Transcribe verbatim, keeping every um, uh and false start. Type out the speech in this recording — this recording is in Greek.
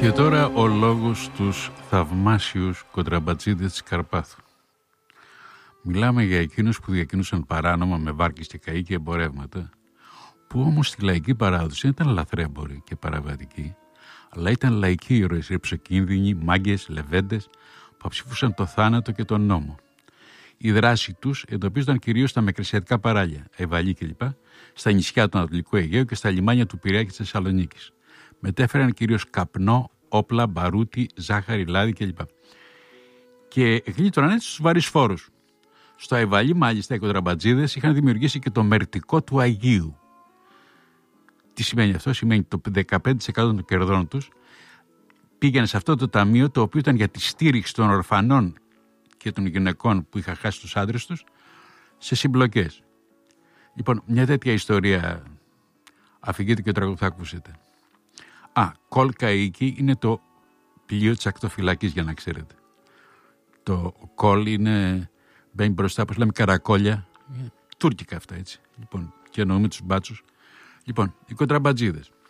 Και τώρα ο λόγος στους θαυμάσιους κοντραμπατζίδες της Καρπάθου. Μιλάμε για εκείνους που διακινούσαν παράνομα με βάρκες και καΐ και εμπορεύματα, που όμως στη λαϊκή παράδοση δεν ήταν λαθρέμποροι και παραβατικοί, αλλά ήταν λαϊκοί ήρωες, ρυψοκίνδυνοι, μάγκες, λεβέντες, που ψηφούσαν το θάνατο και τον νόμο. Η δράση τους εντοπίζονταν κυρίως στα μικρασιατικά παράλια, Αϊβαλή κλπ., στα νησιά του Ανατολικού Αιγαίου και στα λιμάνια του Πειραιά και της Θεσσαλονίκης. Μετέφεραν κυρίως καπνό, όπλα, μπαρούτι, ζάχαρη, λάδι κλπ. Και γλίτωναν έτσι στους βαρύς φόρους. Στο Αϊβαλή, μάλιστα, οι κοντραμπατζίδες είχαν δημιουργήσει και το μερτικό του Αγίου. Τι σημαίνει αυτό? Σημαίνει το δεκαπέντε τοις εκατό των κερδών τους πήγαινε σε αυτό το ταμείο, το οποίο ήταν για τη στήριξη των ορφανών και των γυναικών που είχαν χάσει τους άντρες τους σε συμπλοκές. Λοιπόν, μια τέτοια ιστορία αφηγείται και ο τραγούδι θα ακούσετε. Α, Κολ Καΐκι είναι το πλοίο της ακτοφυλακής, για να ξέρετε. Το κολ είναι, μπαίνει μπροστά, όπως λέμε, καρακόλια. Τούρκικα αυτά, έτσι. Λοιπόν, και εννοούμε τους μπάτσους. Λοιπόν, οι κοντραμπατζίδες.